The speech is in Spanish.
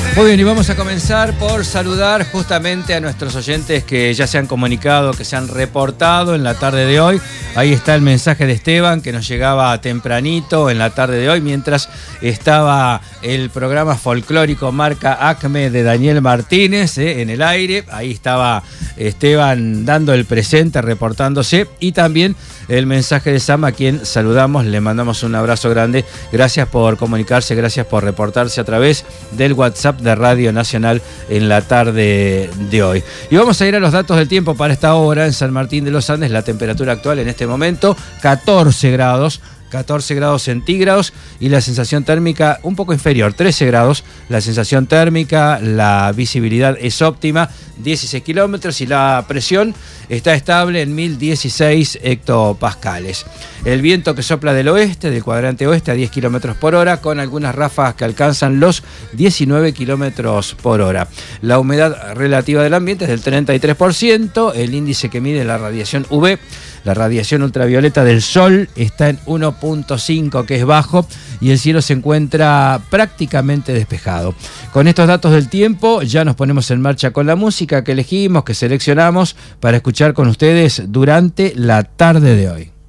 Muy bien, y vamos a comenzar por saludar justamente a nuestros oyentes que ya se han comunicado, que se han reportado en la tarde de hoy. Ahí está el mensaje de Esteban que nos llegaba tempranito en la tarde de hoy, mientras estaba el programa folclórico Marca Acme de Daniel Martínez en el aire. Ahí estaba Esteban dando el presente, reportándose, y también el mensaje de Sam, a quien saludamos, le mandamos un abrazo grande. Gracias por comunicarse, gracias por reportarse a través del WhatsApp de Radio Nacional en la tarde de hoy. Y vamos a ir a los datos del tiempo para esta hora. En San Martín de los Andes, la temperatura actual en este momento, 14 grados centígrados, y la sensación térmica un poco inferior, 13 grados, la sensación térmica, la visibilidad es óptima, 16 kilómetros, y la presión está estable en 1016 hectopascales. El viento que sopla del oeste, del cuadrante oeste, a 10 kilómetros por hora, con algunas ráfagas que alcanzan los 19 kilómetros por hora. La humedad relativa del ambiente es del 33%, el índice que mide la radiación UV, la radiación ultravioleta del sol, está en 1.5, que es bajo, y el cielo se encuentra prácticamente despejado. Con estos datos del tiempo ya nos ponemos en marcha con la música que elegimos, que seleccionamos para escuchar con ustedes durante la tarde de hoy.